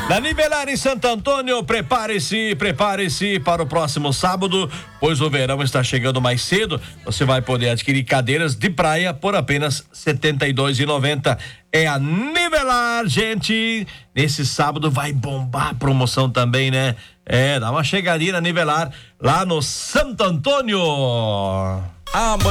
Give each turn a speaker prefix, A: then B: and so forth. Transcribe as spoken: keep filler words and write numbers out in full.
A: Na Nivelar em Santo Antônio, prepare-se, prepare-se para o próximo sábado, pois o verão está chegando mais cedo. Você vai poder adquirir cadeiras de praia por apenas setenta e dois reais e noventa centavos. É a Nivelar, gente. Nesse sábado vai bombar a promoção também, né? É, dá uma chegadinha na Nivelar lá no Santo Antônio. Amanhã